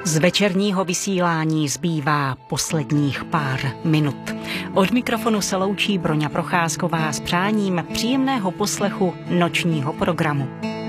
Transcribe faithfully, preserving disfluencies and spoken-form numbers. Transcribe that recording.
Z večerního vysílání zbývá posledních pár minut. Od mikrofonu se loučí Broňa Procházková s přáním příjemného poslechu nočního programu.